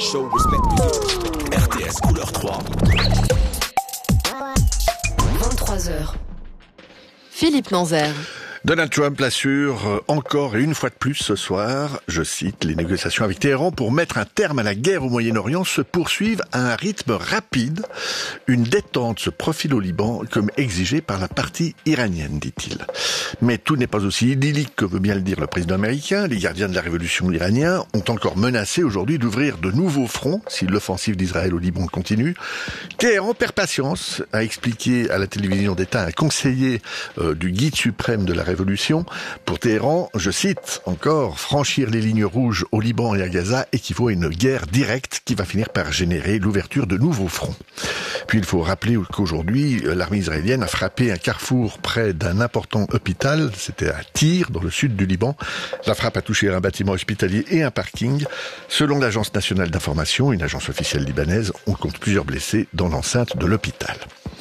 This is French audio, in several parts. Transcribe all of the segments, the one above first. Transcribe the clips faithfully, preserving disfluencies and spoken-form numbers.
Show respect. R T S couleur trois. vingt-trois heures. Philippe Nanzer. Donald Trump l'assure encore et une fois de plus ce soir, je cite, les négociations avec Téhéran pour mettre un terme à la guerre au Moyen-Orient se poursuivent à un rythme rapide. Une détente se profile au Liban comme exigé par la partie iranienne, dit-il. Mais tout n'est pas aussi idyllique que veut bien le dire le président américain. Les gardiens de la révolution iranienne ont encore menacé aujourd'hui d'ouvrir de nouveaux fronts si l'offensive d'Israël au Liban continue. Téhéran perd patience, a expliqué à la télévision d'État un conseiller euh, du guide suprême de la révolution. Pour Téhéran, je cite encore, franchir les lignes rouges au Liban et à Gaza équivaut à une guerre directe qui va finir par générer l'ouverture de nouveaux fronts. Puis il faut rappeler qu'aujourd'hui, l'armée israélienne a frappé un carrefour près d'un important hôpital, c'était à Tyr, dans le sud du Liban. La frappe a touché un bâtiment hospitalier et un parking. Selon l'agence nationale d'information, une agence officielle libanaise, on compte plusieurs blessés dans l'enceinte de l'hôpital.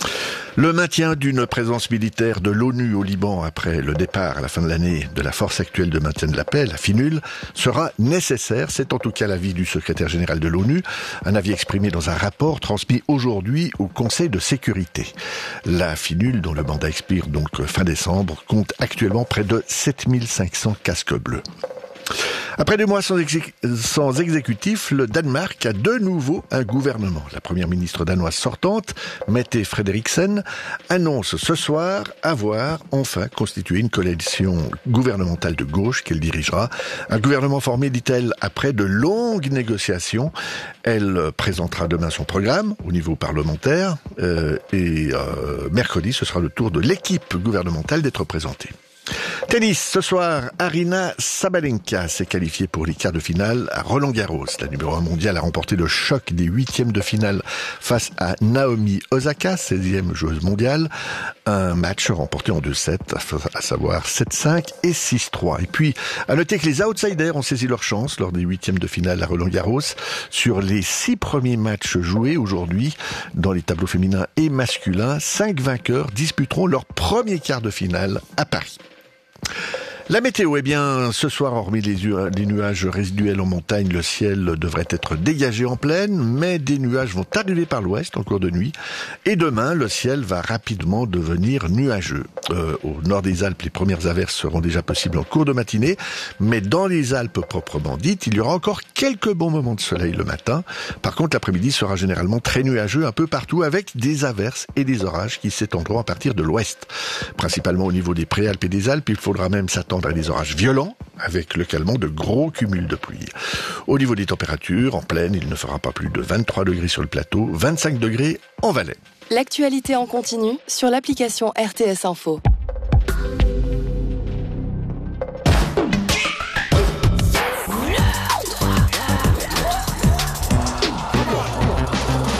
Le maintien d'une présence militaire de l'ONU au Liban après le départ à la fin de l'année de la force actuelle de maintien de la paix, la FINUL, sera nécessaire. C'est en tout cas l'avis du secrétaire général de l'ONU, un avis exprimé dans un rapport transmis aujourd'hui au Conseil de sécurité. La FINUL, dont le mandat expire donc fin décembre, compte actuellement près de sept mille cinq cents casques bleus. Après deux mois sans, exé- sans exécutif, le Danemark a de nouveau un gouvernement. La première ministre danoise sortante, Mette Frederiksen, annonce ce soir avoir enfin constitué une coalition gouvernementale de gauche qu'elle dirigera. Un gouvernement formé, dit-elle, après de longues négociations. Elle présentera demain son programme au niveau parlementaire euh, et euh, mercredi, ce sera le tour de l'équipe gouvernementale d'être présentée. Tennis, ce soir, Aryna Sabalenka s'est qualifiée pour les quarts de finale à Roland-Garros. La numéro un mondiale a remporté le choc des huitièmes de finale face à Naomi Osaka, seizième joueuse mondiale. Un match remporté en deux sets, à savoir sept cinq et six trois. Et puis, à noter que les outsiders ont saisi leur chance lors des huitièmes de finale à Roland-Garros. Sur les six premiers matchs joués aujourd'hui, dans les tableaux féminins et masculins, cinq vainqueurs disputeront leur premier quart de finale à Paris. La météo, eh bien, ce soir, hormis les, les nuages résiduels en montagne, le ciel devrait être dégagé en plaine, mais des nuages vont arriver par l'ouest en cours de nuit. Et demain, le ciel va rapidement devenir nuageux. Euh, au nord des Alpes, les premières averses seront déjà possibles en cours de matinée, mais dans les Alpes proprement dites, il y aura encore quelques bons moments de soleil le matin. Par contre, l'après-midi sera généralement très nuageux un peu partout, avec des averses et des orages qui s'étendront à partir de l'ouest. Principalement au niveau des Préalpes et des Alpes, il faudra même s'attendre à des orages violents, avec localement de gros cumuls de pluie. Au niveau des températures, en plaine, il ne fera pas plus de vingt-trois degrés sur le plateau, vingt-cinq degrés en Valais. L'actualité en continu sur l'application R T S Info.